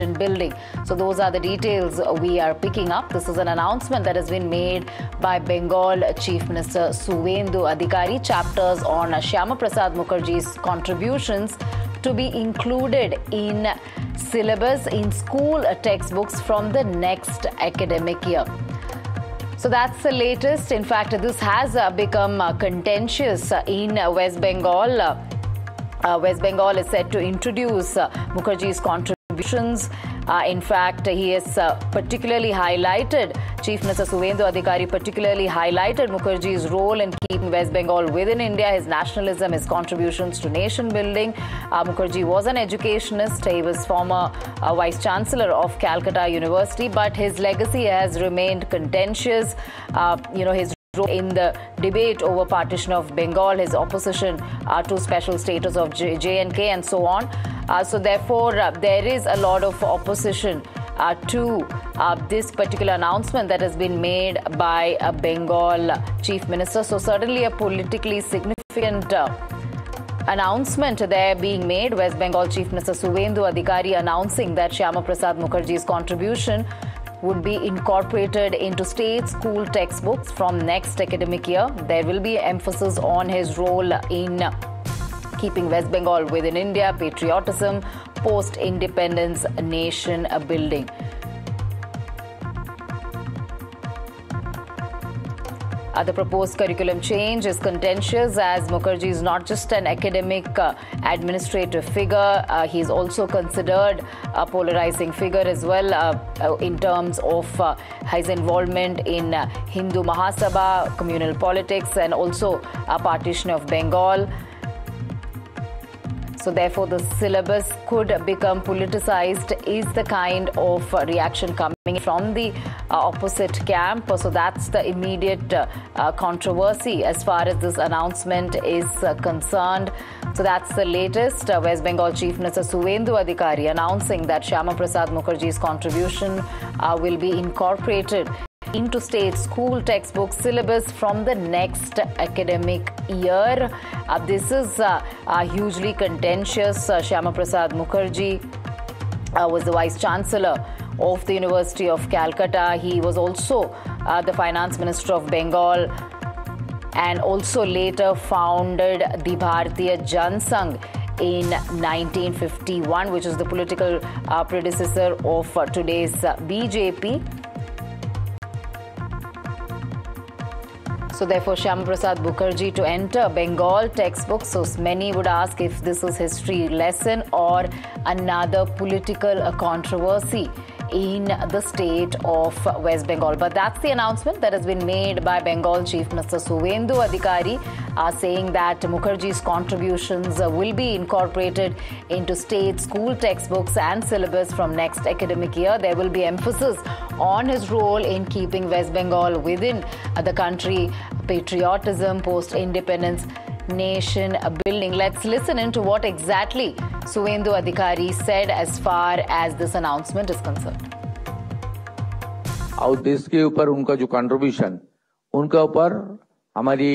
building. So those are the details we are picking up. This is an announcement that has been made by Bengal Chief Minister Suvendu Adhikari. Chapters on Shyama Prasad Mukherjee's contributions to be included in syllabus in school textbooks from the next academic year. So that's the latest. In fact, this has become contentious in West Bengal. West Bengal is set to introduce Mukherjee's contributions. In fact, he has particularly highlighted, Chief Minister Suvendu Adhikari particularly highlighted Mukherjee's role in keeping West Bengal within India, his nationalism, his contributions to nation building. Mukherjee was an educationist. He was former Vice Chancellor of Calcutta University, but his legacy has remained contentious. His role in the debate over partition of Bengal, his opposition to special status of J&K and so on. So therefore, there is a lot of opposition to this particular announcement that has been made by a Bengal Chief Minister. So certainly a politically significant announcement there being made. West Bengal Chief Minister Suvendu Adhikari announcing that Shyama Prasad Mukherjee's contribution would be incorporated into state school textbooks from next academic year. There will be emphasis on his role in keeping West Bengal within India, patriotism, post-independence nation building. The proposed curriculum change is contentious as Mukherjee is not just an academic administrative figure. He is also considered a polarizing figure as well in terms of his involvement in Hindu Mahasabha, communal politics, and also a partition of Bengal. So therefore, the syllabus could become politicized is the kind of reaction coming from the opposite camp. So that's the immediate controversy as far as this announcement is concerned. So that's the latest. West Bengal Chief Minister Suvendu Adhikari announcing that Shyama Prasad Mukherjee's contribution will be incorporated into state school textbook syllabus from the next academic year. This is hugely contentious. Shyama Prasad Mukherjee was the Vice Chancellor of the University of Calcutta. He was also the Finance Minister of Bengal and also later founded the Bharatiya Jan Sangh in 1951, which is the political predecessor of today's BJP. So therefore, Shyama Prasad Mukherjee to enter Bengal textbooks. So many would ask if this is history lesson or another political controversy in the state of West Bengal. But that's the announcement that has been made by Bengal Chief Minister Suvendu Adhikari, saying that Mukherjee's contributions will be incorporated into state school textbooks and syllabus from next academic year. There will be emphasis on his role in keeping West Bengal within the country, patriotism, post-independence nation building. Let's listen into what exactly Suvendu Adhikari said as far as this announcement is concerned. और देश के ऊपर उनका जो contribution, उनका ऊपर हमारी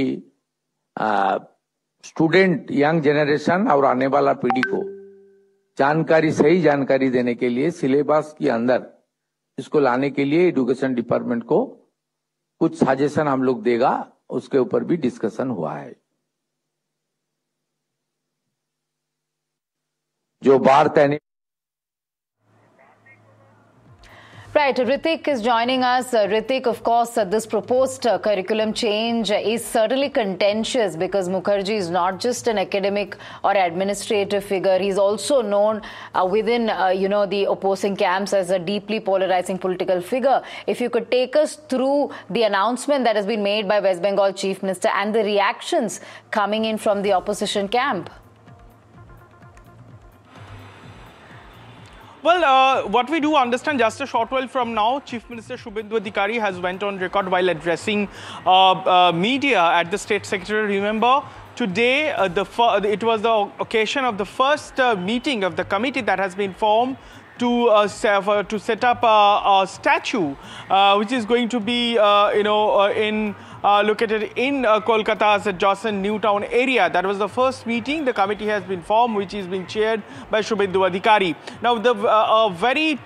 student, young generation और आने वाला पीढ़ी को जानकारी, सही जानकारी देने के लिए सिलेबस के अंदर इसको लाने के लिए एजुकेशन डिपार्टमेंट को कुछ सजेशन हम लोग देगा, उसके ऊपर भी डिस्कशन हुआ है. जो बार तैने Right, Ritik is joining us. Ritik, of course, this proposed curriculum change is certainly contentious because Mukherjee is not just an academic or administrative figure. He's also known within, the opposing camps as a deeply polarizing political figure. If you could take us through the announcement that has been made by West Bengal Chief Minister and the reactions coming in from the opposition camp. Well, what we do understand, just a short while from now, Chief Minister Suvendu Adhikari has went on record while addressing media at the State Secretariat. Remember, today it was the occasion of the first meeting of the committee that has been formed to set up a statue, which is going to be, in located in Kolkata's adjacent New Town area. That was the first meeting. The committee has been formed, which is being chaired by Shubhendu Adhikari. Now, the very